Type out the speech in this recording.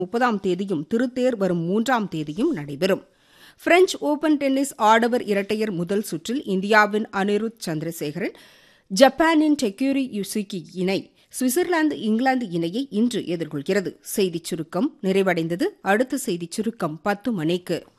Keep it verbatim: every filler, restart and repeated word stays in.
முப்பதாம் தேதியும் திருத்தேர் வரும் மூன்றாம் தேதியும் நடைபெறும். பிரெஞ்ச் ஓபன் டென்னிஸ் ஆடவர் இரட்டையர் முதல் சுற்றில் இந்தியாவின் அனிருத் சந்திரசேகரன், ஜப்பானின் டெக்யூரி யுசுகி இணை சுவிட்சர்லாந்து இங்கிலாந்து இணையை இன்று எதிர்கொள்கிறது. செய்திச் சுருக்கம் நிறைவடைந்தது. அடுத்த செய்திச் சுருக்கம் பத்து மணிக்கு.